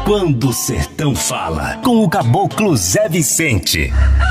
Quando o Sertão Fala, com o Caboclo Zé Vicente.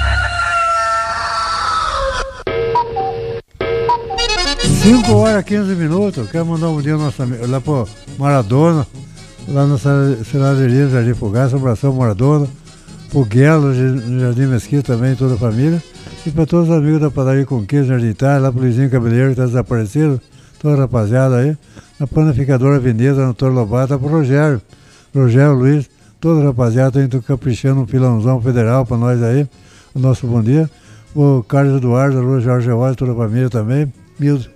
Cinco horas, 15 minutos. Quero mandar um dia lá pro Maradona, lá na Serraderia Jardim Fogaça, abração Maradona, pro Guelo, no Jardim Mesquita também, toda a família. E para todos os amigos da Padaria Conquista, Jardim Itália, lá pro Luizinho Cabeleiro, que tá desaparecido, toda a rapaziada aí. Na Panificadora Avenida, no Toro Lobato, pro Rogério Luiz, toda a rapaziada tá caprichando um pilãozão federal pra nós aí. O nosso bom dia. O Carlos Eduardo, o Jorge George, toda a família também. Milton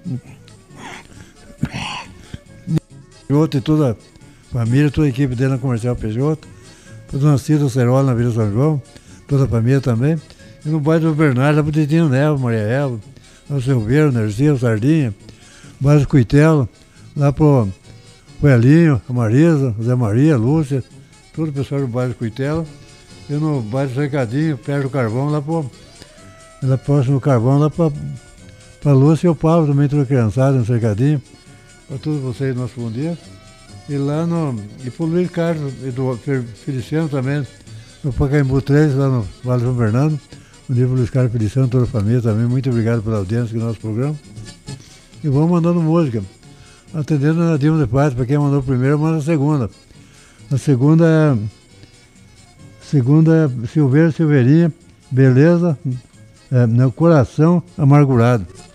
e toda a família, toda a equipe dele na Comercial Peugeot. O Dona Cida Cerola na Vila São João, toda a família também. E no bairro do Bernardo, lá pro Titinho Nevo, Maria Eva, o Silveiro, Nercia, o Sardinha, o bairro do Cuitelo, lá pro Elinho, a Marisa, o Zé Maria, a Lúcia, todo o pessoal do bairro do Cuitelo. E no bairro do Cercadinho, perto do Carvão, lá próximo do Carvão, lá pra Lúcia e o Paulo, também toda a criançada no Cercadinho. Para todos vocês, nosso bom dia. E lá e pro Luiz Carlos e do Feliciano também, no Pacaembu 3, lá no Vale São Fernando. Bom dia pro Luiz Carlos Feliciano, toda a família também. Muito obrigado pela audiência do nosso programa. E vamos mandando música. Atendendo a Dilma de Paz, para quem mandou primeiro, manda a segunda. A segunda é Silveiro Silveirinha, beleza, meu coração amargurado.